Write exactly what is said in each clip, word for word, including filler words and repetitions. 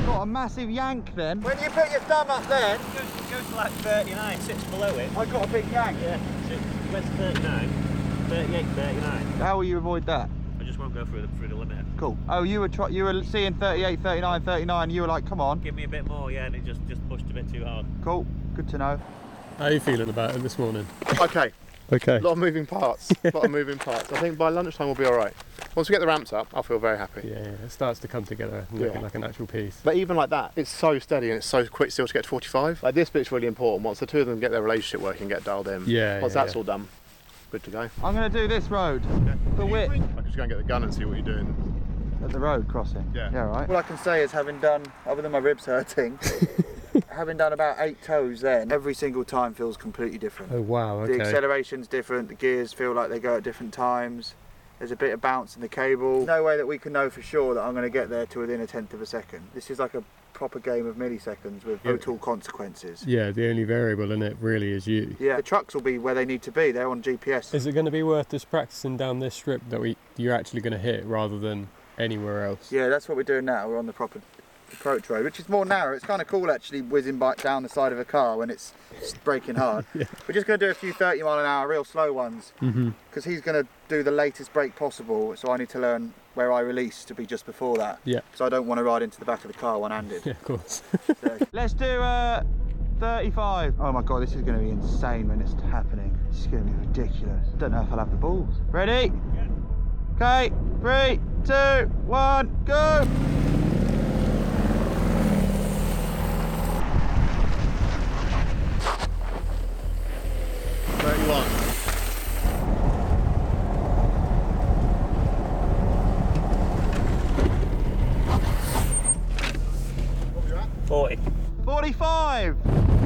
Got a massive yank then. When you put your thumb up there, It goes, it goes to like thirty-nine, sits below it. I got a big yank. Yeah, so it went to thirty-nine, thirty-eight, thirty-nine. How will you avoid that? I just won't go through the, through the limiter. Cool. Oh, you were try you were seeing thirty-eight, thirty-nine, thirty-nine. You were like, come on. Give me a bit more, yeah, and it just, just pushed a bit too hard. Cool. Good to know. How are you feeling about it this morning? Okay, Okay. a lot of moving parts. A lot of moving parts. I think by lunchtime we'll be all right. Once we get the ramps up, I'll feel very happy. Yeah, yeah, it starts to come together and Yeah. looking like an actual piece. But even like that, it's so steady and it's so quick still to get to forty-five. Like this bit's really important. Once the two of them get their relationship working, get dialed in. Yeah, Once yeah, that's yeah. all done, good to go. I'm gonna do this road. The width. I can just go and get the gun and see what you're doing. At the road crossing. Yeah. Yeah, right. All I can say is having done, other than my ribs hurting, having done about eight toes then, every single time feels completely different. Oh wow, okay. The acceleration's different, the gears feel like they go at different times. There's a bit of bounce in the cable. No way that we can know for sure that I'm going to get there to within a tenth of a second. This is like a proper game of milliseconds with Yeah. brutal consequences. Yeah, the only variable in it really is you. Yeah, the trucks will be where they need to be. They're on G P S. Is it going to be worth just practicing down this strip that we you're actually going to hit rather than anywhere else? Yeah, that's what we're doing now. We're on the proper approach road, which is more narrow. It's kind of cool actually whizzing back down the side of a car when it's braking hard. Yeah. We're just going to do a few thirty mile an hour real slow ones Mm-hmm. because he's going to do the latest brake possible, so I need to learn where I release to be just before that. Yeah. So I don't want to ride into the back of the car one-handed. Yeah, of course. So. Let's do uh, thirty-five. Oh my god, this is going to be insane when it's happening. This is going to be ridiculous. Don't know if I'll have the balls. Ready? Okay, three, two, one, go! thirty-one. What were you at? forty. forty-five!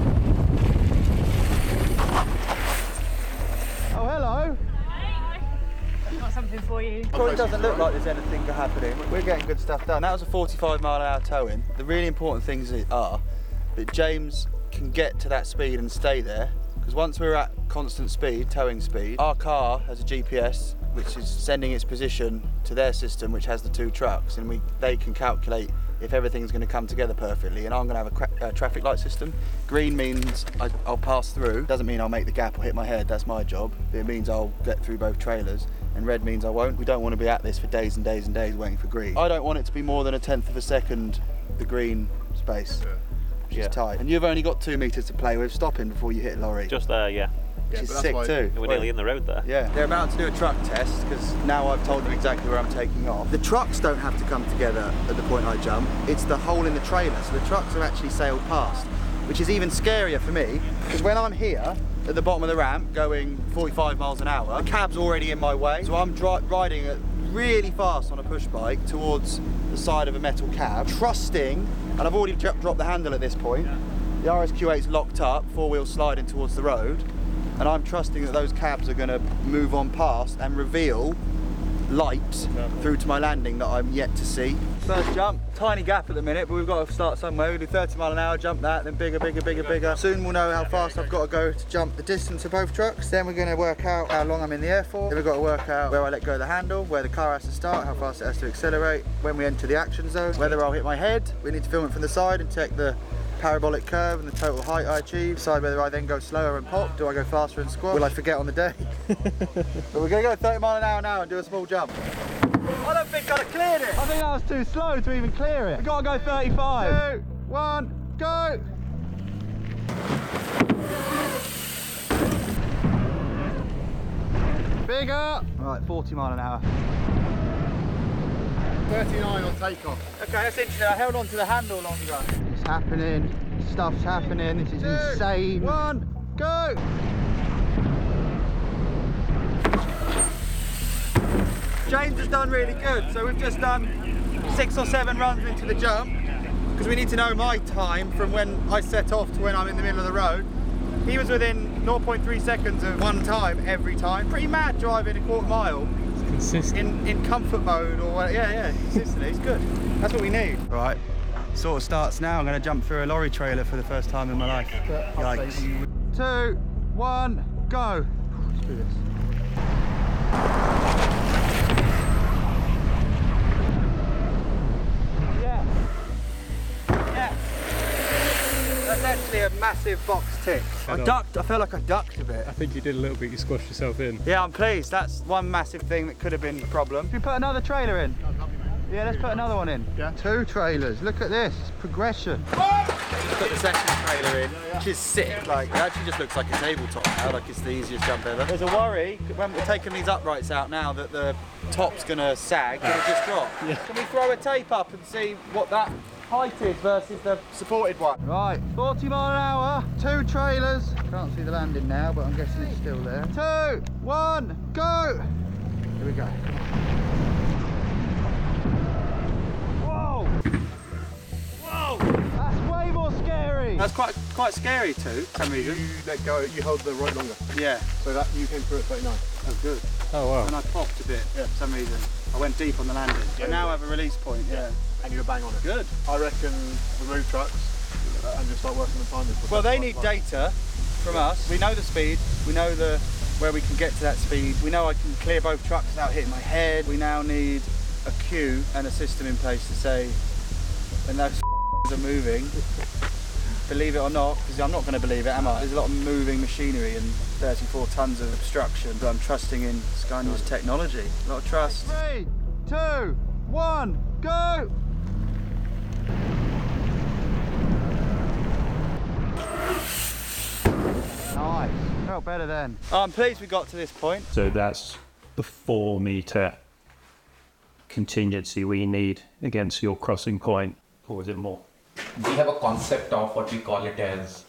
Oh, hello! I've got something for you. Probably doesn't look like there's anything happening. We're getting good stuff done. That was a forty-five mile an hour tow-in. The really important things are that James can get to that speed and stay there. Because once we're at constant speed, towing speed, our car has a G P S which is sending its position to their system, which has the two trucks, and we they can calculate if everything's going to come together perfectly. And I'm going to have a cra uh, traffic light system. Green means I, I'll pass through. Doesn't mean I'll make the gap or hit my head. That's my job. It means I'll get through both trailers. And red means I won't. We don't want to be at this for days and days and days waiting for green. I don't want it to be more than a tenth of a second, the green space, Yeah. which Yeah. is tight. And you've only got two metres to play with, stopping before you hit a lorry. Just there, yeah. which Yeah, is but that's sick why- too. We're Well, nearly in the road there. Yeah, they're about to do a truck test because now I've told them exactly where I'm taking off. The trucks don't have to come together at the point I jump, it's the hole in the trailer, so the trucks have actually sailed past, which is even scarier for me because when I'm here at the bottom of the ramp going forty-five miles an hour, the cab's already in my way, so I'm dri riding at really fast on a push bike towards the side of a metal cab, trusting, and I've already dro dropped the handle at this point, the R S Q eight's locked up, four wheels sliding towards the road, and I'm trusting that those cabs are going to move on past and reveal light through to my landing that I'm yet to see. First jump, tiny gap at the minute, but we've got to start somewhere. We do thirty mile an hour, jump that, then bigger, bigger, bigger, bigger. Soon we'll know how fast I've got to go to jump the distance of both trucks. Then we're going to work out how long I'm in the air for. Then we've got to work out where I let go of the handle, where the car has to start, how fast it has to accelerate, when we enter the action zone, whether I'll hit my head. We need to film it from the side and check the parabolic curve and the total height I achieve. Decide whether I then go slower and pop. Do I go faster and squash? Will I forget on the day? But we're going to go thirty mile an hour now and do a small jump. I don't think I'd have cleared it. I think that was too slow to even clear it. We've got to go thirty-five. Two, one, go. Bigger. Right, forty mile an hour. thirty-nine on takeoff. Okay, that's interesting. I held on to the handle longer. It's happening. Stuff's happening. This is Two, insane. One, go. James has done really good. So we've just done six or seven runs into the jump because we need to know my time from when I set off to when I'm in the middle of the road. He was within zero point three seconds of one time every time. Pretty mad driving a quarter mile. Consistent. In, in comfort mode or what, yeah, yeah, consistently, it's good. That's what we need. Right, sort of starts now. I'm going to jump through a lorry trailer for the first time in my life. Yikes. Two, one, go. Let's do this. Yeah. Finally, a massive box tick. I Head on. ducked. I felt like I ducked a bit. I think you did a little bit, you squashed yourself in. Yeah, I'm pleased. That's one massive thing that could have been a problem. Can we put another trailer in? Yeah, let's put another one in. Yeah. Two trailers. Look at this. It's progression. Put the second trailer in, which is sick. Like, it actually just looks like a tabletop now. Like, it's the easiest jump ever. There's a worry when we're taking these uprights out now that the top's gonna sag. It'll just drop. Yeah. Can we throw a tape up and see what that height is versus the supported one? Right, forty mile an hour, two trailers. Can't see the landing now, but I'm guessing it's still there. Two, one, go! Here we go. Come on. That's way more scary. That's quite quite scary too, for some reason. You let go, you hold the right longer. Yeah. So that you came through at thirty-nine. Oh, good. Oh wow. And I popped a bit Yeah. for some reason. I went deep on the landing. Yeah. I now have a release point, yeah. And you were bang on it. Good. I reckon remove trucks uh, and just start working on timing. Well, they need data from us. We know the speed. We know the where we can get to that speed. We know I can clear both trucks without hitting my head. We now need a queue and a system in place to say when those are moving, believe it or not, because I'm not going to believe it, am I? There's a lot of moving machinery and thirty-four tons of obstruction, but I'm trusting in Sky News technology. A lot of trust. Three, two, one, go! Nice. Felt better then. Oh, I'm pleased we got to this point. So that's the four metre contingency we need against your crossing point, or was it more? We have a concept of what we call it as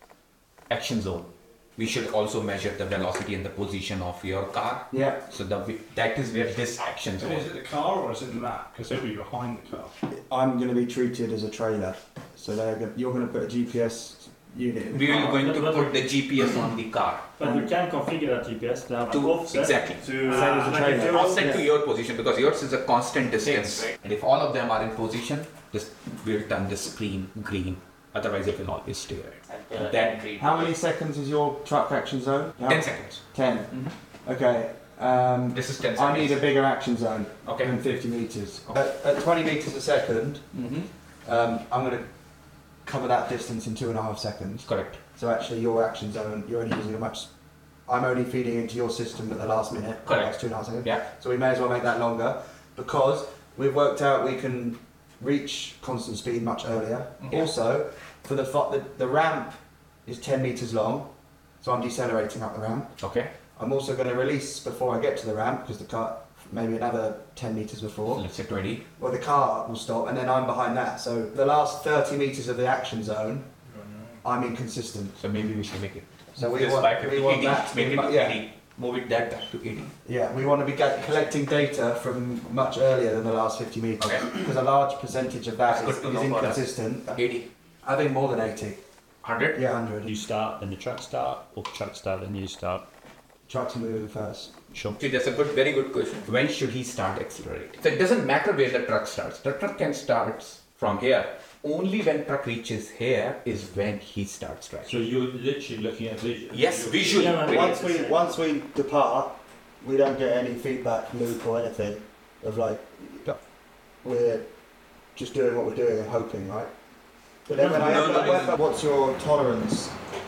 action zone. We should also measure the velocity and the position of your car. Yeah. So the, that is where this action zone Is it the car or is it the map? Because it'll be behind the car. I'm going to be treated as a trailer, so they're go- you're going to put a G P S unit in. We are going But- to but- put the G P S on the car. But we can configure that G P S to have To- an offset exactly. to Same as a like trailer. if you're- Offset to Yeah. your position because yours is a constant distance. And if all of them are in position, this will turn the screen green. Otherwise, it will always stay red. And then How many seconds is your truck action zone? How- ten seconds. Ten. Okay. Um, This is ten I seconds. need a bigger action zone Okay. than fifty meters. At, at twenty meters a second, Mm-hmm. um, I'm going to cover that distance in two and a half seconds. Correct. So actually, your action zone, you're only using a much. I'm only feeding into your system at the last minute. Correct. That's two and a half seconds. Yeah. So we may as well make that longer because we've worked out we can reach constant speed much earlier. Okay. Also, for the, fo- the the ramp is ten meters long, so I'm decelerating up the ramp. Okay. I'm also going to release before I get to the ramp because the car maybe another ten meters before. Let's say twenty. Well, the car will stop, and then I'm behind that. So the last thirty meters of the action zone, I'm inconsistent. So maybe we should make it. So we this want, back to we want eighty. that to Make be, it mu- to yeah, eighty. Move it that back to eighty. yeah. We want to be get, collecting data from much earlier than the last fifty meters Okay. because a large percentage of that That's is, good to is know for us. inconsistent. eighty. I think more than eighty. one hundred. Yeah, one hundred. You start, then the truck start, or truck start, then you start. Trucks are moving first. Sure. See, that's a good, very good question. When should he start accelerating? So it doesn't matter where the truck starts. The truck can start from here. Only when truck reaches here is when he starts driving. So you're literally looking at visual. Yes, visually. Yeah, man, Once it's- we once we depart, we don't get any feedback loop or anything of like Yeah. we're just doing what we're doing and hoping, right? But then when I No, no, when I- no. what's your tolerance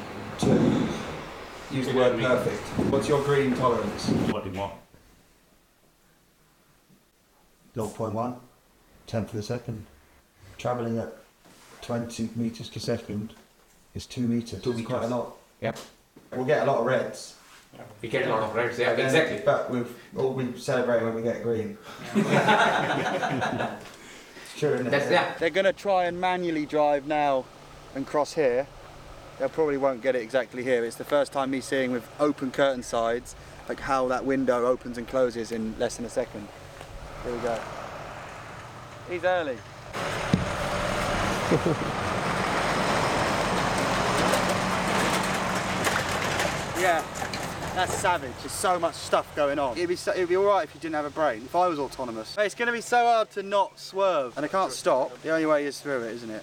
to use the word perfect? What's your green tolerance? What do you want? zero point one, tenth of a second. Travelling at twenty meters per second is two meters. Two It's quite a meters. lot. Yep. We'll get a lot of reds. We get a lot of rides. Yeah, And then- exactly. But we've all we celebrate when we get green. It's true, isn't it? That's yeah. They're going to try and manually drive now and cross here. They probably won't get it exactly here. It's the first time me seeing with open curtain sides, like how that window opens and closes in less than a second. Here we go. He's early. Yeah, that's savage. There's so much stuff going on. It'd be, so, it'd be all right if you didn't have a brain, if I was autonomous. But it's going to be so hard to not swerve, and I can't stop. The only way is through it, isn't it?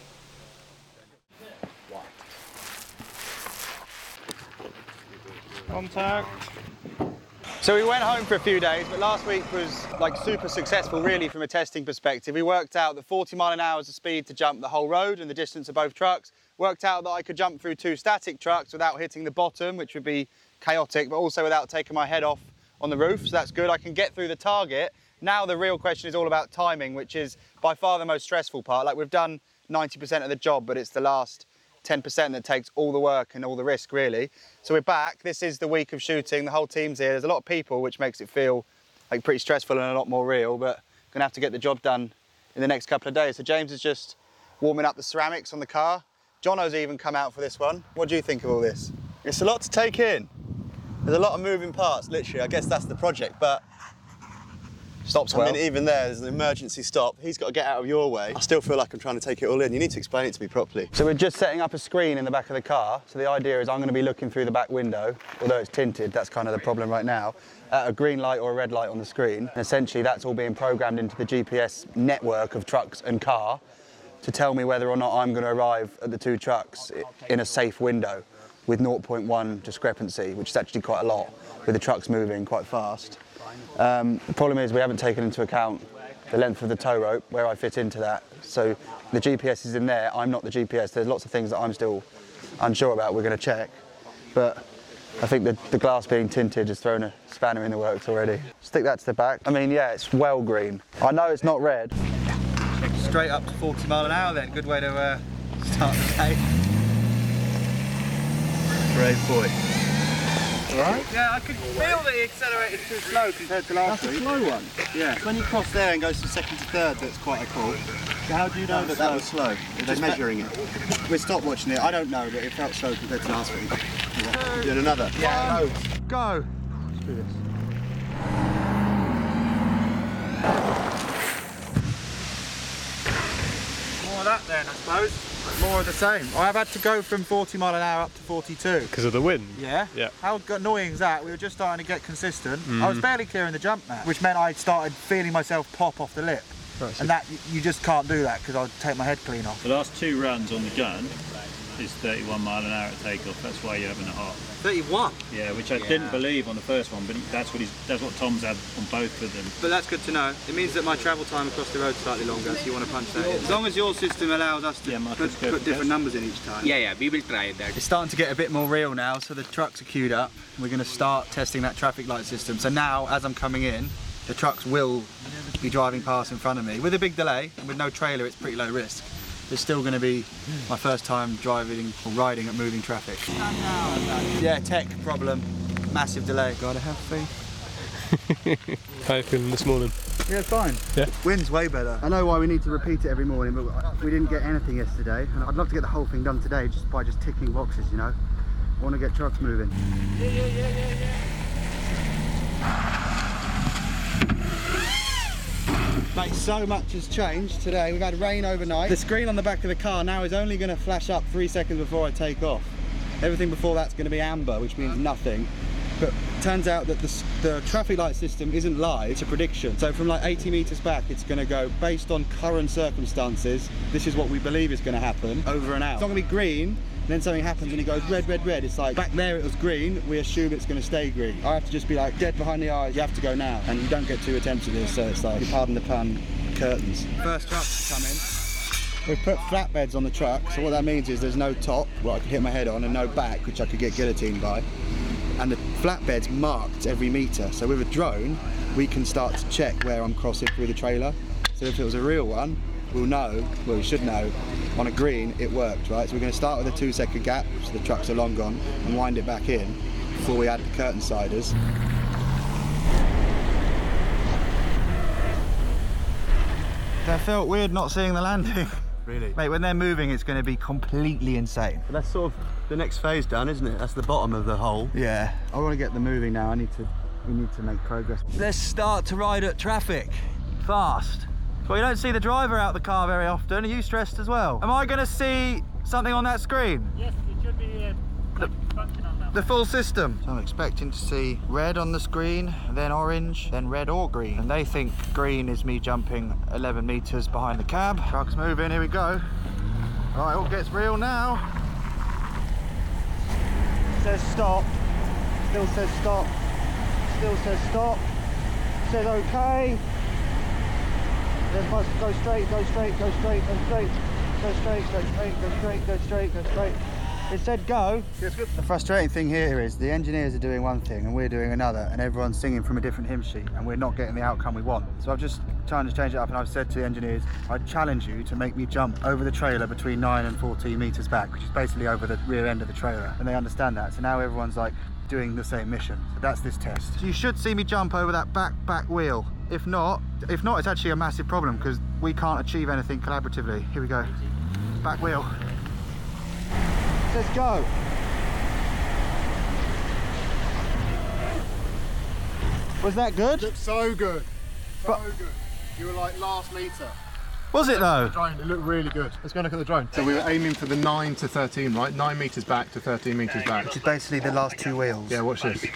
Contact. So we went home for a few days, but last week was like super successful really from a testing perspective. We worked out that forty mile an hour is the speed to jump the whole road and the distance of both trucks. worked out that I could jump through two static trucks without hitting the bottom, which would be chaotic, but also without taking my head off on the roof, so that's good. I can get through the target. Now the real question is all about timing, which is by far the most stressful part. Like, we've done ninety percent of the job, but it's the last ten percent that takes all the work and all the risk, really. So we're back. This is the week of shooting. The whole team's here. There's a lot of people, which makes it feel like pretty stressful and a lot more real, but gonna have to get the job done in the next couple of days. So James is just warming up the ceramics on the car. Jono's even come out for this one. What do you think of all this? It's a lot to take in. There's a lot of moving parts, literally. I guess that's the project, but stops well. I mean, even there, there's an emergency stop. He's got to get out of your way. I still feel like I'm trying to take it all in. You need to explain it to me properly. So we're just setting up a screen in the back of the car. So the idea is I'm going to be looking through the back window, although it's tinted, that's kind of the problem right now, at a green light or a red light on the screen. And essentially that's all being programmed into the G P S network of trucks and car to tell me whether or not I'm going to arrive at the two trucks in a safe window with zero point one discrepancy, which is actually quite a lot, with the trucks moving quite fast. Um, the problem is we haven't taken into account the length of the tow rope, where I fit into that. So the G P S is in there, I'm not the G P S. There's lots of things that I'm still unsure about, we're going to check. But I think the, the glass being tinted has thrown a spanner in the works already. Stick that to the back. I mean, yeah, it's well green. I know it's not red. Straight up to forty mile an hour then, good way to uh, start the day. Brave boy. Right? Yeah, I could feel that he accelerated too slow compared to last week. That's a slow one. Yeah. It's when you cross there and goes from second to third that's quite a call. So how do you know that that was slow? Are they measuring it? We stopped watching it. I don't know, but it felt slow compared to last week. Yeah. Doing another? Yeah, loads. Go. Let's do this. More of that then, I suppose. More of the same. I've had to go from forty mile an hour up to forty-two. Because of the wind? Yeah. Yeah. How annoying is that? We were just starting to get consistent. Mm. I was barely clearing the jump mat, which meant I started feeling myself pop off the lip. Right, so and that, you just can't do that because I'll take my head clean off. The last two runs on the gun is thirty-one mile an hour at takeoff. That's why you're having a hot. thirty-one? Yeah, which I Yeah. didn't believe on the first one, but that's what he's, that's what Tom's had on both of them. But that's good to know. It means that my travel time across the road is slightly longer, so you want to punch that in. As long as your system allows us to Yeah, put, put different numbers in each time. Yeah, yeah, we will try that. It's starting to get a bit more real now, so the trucks are queued up. We're going to start testing that traffic light system. So now, as I'm coming in, the trucks will be driving past in front of me. With a big delay, and with no trailer, it's pretty low risk. It's still going to be my first time driving or riding at moving traffic. Yeah, tech problem. Massive delay. Gotta have faith. How are you feeling this morning? Yeah, it's fine. Yeah? Wind's way better. I know why we need to repeat it every morning, but we didn't get anything yesterday. And I'd love to get the whole thing done today just by just ticking boxes, you know. I want to get trucks moving. Yeah, yeah, yeah, yeah, yeah. Mate, so much has changed today. We've had rain overnight. The screen on the back of the car now is only going to flash up three seconds before I take off. Everything before that's going to be amber, which means nothing. But it turns out that the, the traffic light system isn't live, it's a prediction. So from like eighty metres back, it's going to go based on current circumstances. This is what we believe is going to happen over and out. It's not going to be green, then something happens and it goes red, red, red. It's like back there it was green, we assume it's going to stay green. I have to just be like dead behind the eyes, you have to go now. And you don't get two attempts at this, so it's like, pardon the pun, curtains. First truck to come in. We've put flatbeds on the truck, so what that means is there's no top, where I could hit my head on, and no back, which I could get guillotined by. And the flatbed's marked every metre, so with a drone, we can start to check where I'm crossing through the trailer. So if it was a real one, we'll know, well we should know, on a green it worked, right? So we're going to start with a two second gap, so the trucks are long gone, and wind it back in before we add the curtain siders. That felt weird not seeing the landing. Really? Mate, when they're moving it's going to be completely insane. But that's sort of the next phase done, isn't it? That's the bottom of the hole. Yeah. I want to get them moving now. I need to, we need to make progress. Let's start to ride at traffic. Fast. Well, you don't see the driver out the car very often. Are you stressed as well? Am I going to see something on that screen? Yes, it should be uh, the, function on that. the full system. So I'm expecting to see red on the screen, then orange, then red or green. And they think green is me jumping eleven metres behind the cab. Truck's moving, here we go. All right, all gets real now. Says stop, still says stop, still says stop, says okay. Then must go straight, go straight, go straight, go straight. Go straight, go straight, go straight, go straight, go straight. It said go. Yes, good. The frustrating thing here is the engineers are doing one thing and we're doing another, and everyone's singing from a different hymn sheet and we're not getting the outcome we want. So I've just trying to change it up, and I've said to the engineers, I challenge you to make me jump over the trailer between nine and fourteen metres back, which is basically over the rear end of the trailer, and they understand that. So now everyone's like doing the same mission. So that's this test. So you should see me jump over that back back wheel. If not, if not, it's actually a massive problem because we can't achieve anything collaboratively. Here we go. Back wheel. Let's go. Was that good? Looked so good. So But, good. You were like last metre. was it though? The drone, it looked really good. Let's go and look at the drone. So we were aiming for the nine to thirteen, right? nine metres back to thirteen metres back. Which is basically the last two wheels. Yeah, watch this.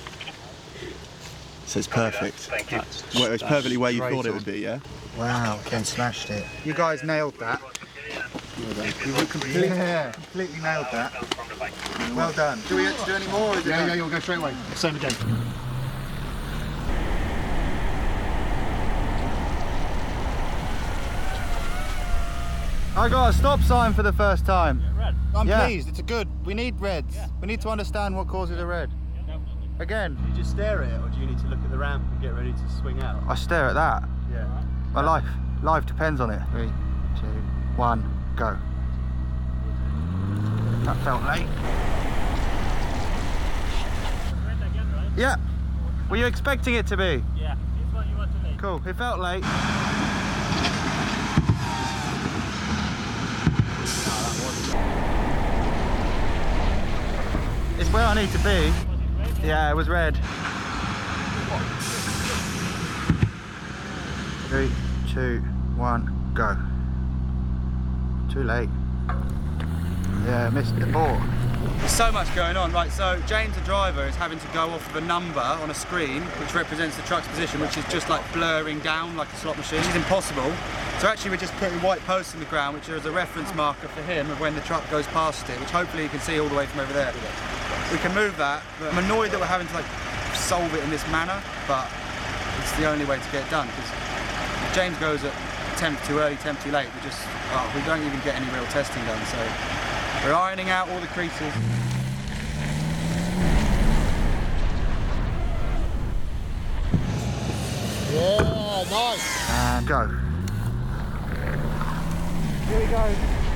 So it's perfect. Well, it's perfectly where you thought it would be, yeah? Wow, Ken smashed it. You guys nailed that. You completely, Yeah. completely nailed that. Well done. Do we have to do any more? Or is it Yeah, done? yeah, you'll go straight away. Same again. I got a stop sign for the first time. Red. I'm Yeah. pleased, it's a good. We need reds. We need to understand what causes a red. Again, Do you just stare at it, or do you need to look at the ramp and get ready to swing out? I stare at that. Yeah. My life, life depends on it. Three, two, one, go. That felt late. Red again, right? Yeah. Were you expecting it to be? Yeah. This one you want to make. Cool. It felt late. It's where I need to be. Yeah, it was red. Three, two, one, go. Too late. Yeah, missed the ball. There's so much going on. Right, so James, the driver, is having to go off of a number on a screen which represents the truck's position, which is just like blurring down like a slot machine, which is impossible. So actually we're just putting white posts in the ground, which are as a reference marker for him of when the truck goes past it, which hopefully you can see all the way from over there. We can move that, but I'm annoyed that we're having to like solve it in this manner, but it's the only way to get it done, because if James goes at tenth too early, tenth too late, we just, oh, we don't even get any real testing done, so we're ironing out all the creases. Yeah, nice. And go. Here we go.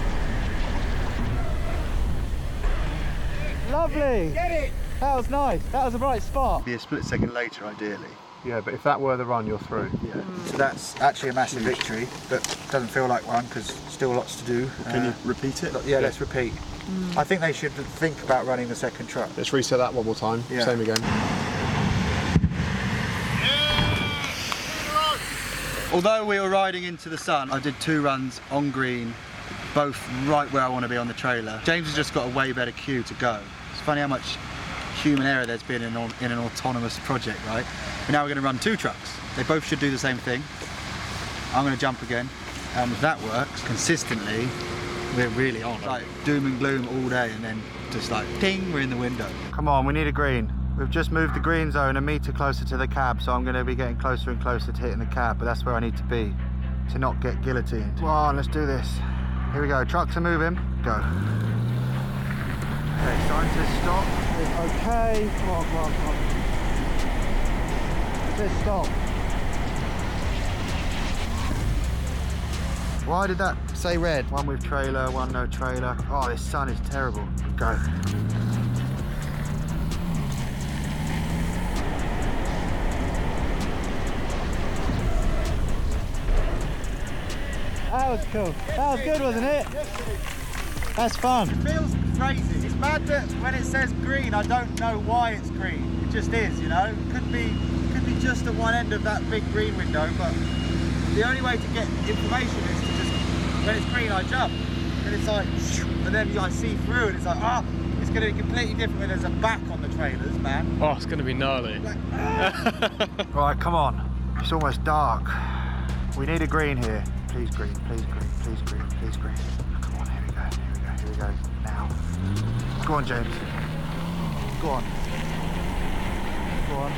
Lovely. Get it. That was nice. That was a bright spot. Be a split second later, ideally. Yeah, but if that were the run, you're through. Yeah. So that's actually a massive victory, but doesn't feel like one because still lots to do. Can Uh, you repeat it? Yeah, let's repeat. I think they should think about running the second truck. Let's reset that one more time. Yeah. Same again. Although we were riding into the sun, I did two runs on green, both right where I want to be on the trailer. James has just got a way better cue to go. It's funny how much human error there's been in, in an autonomous project, right? But now we're going to run two trucks. They both should do the same thing. I'm going to jump again, and if that works consistently, we're really on. Like doom and gloom all day, and then just like ding, we're in the window. Come on, we need a green. We've just moved the green zone a metre closer to the cab, so I'm going to be getting closer and closer to hitting the cab, but that's where I need to be to not get guillotined. Come on, let's do this. Here we go, trucks are moving, go. Okay, sign says stop. Okay, come on, come on, come on. It says stop. Why did that say red? One with trailer, one no trailer. Oh, this sun is terrible. Go. That was cool. That was good, wasn't it? That's fun. It feels crazy. It's mad that when it says green, I don't know why it's green. It just is, you know? It could be, could be just at one end of that big green window, but the only way to get information is to just, when it's green, I jump. And it's like, and then I see through and it's like, ah, oh, it's going to be completely different when there's a back on the trailers, man. Oh, it's going to be gnarly. Like, ah. Right, come on. It's almost dark. We need a green here. Please green, please green, please green, please green. Come on, here we go, here we go, here we go. Now. Go on, James. Go on. Go on.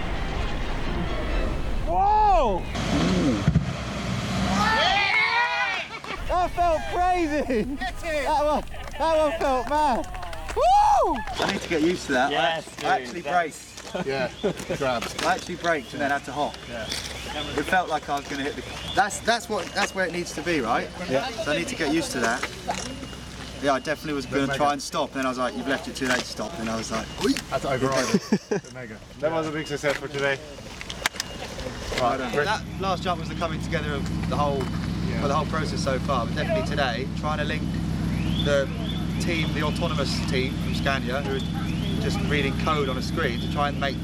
Whoa! That felt crazy! That one, that one felt mad! Woo! I need to get used to that. Yes, I, dude, I actually braked. Yeah, grabbed. I actually braked and then had to hop. Yeah. It felt like I was going to hit the... That's, that's, what, that's where it needs to be, right? Yeah. So I need to get used to that. Yeah, I definitely was going to try and stop, and then I was like, you've left it too late to stop, and I was like, Oi! Had to override it. Mega. That was a big success for today. Right, that last jump was the coming together of the whole, well, the whole process so far, but definitely today, trying to link the team, the autonomous team from Scania, who are just reading code on a screen to try and make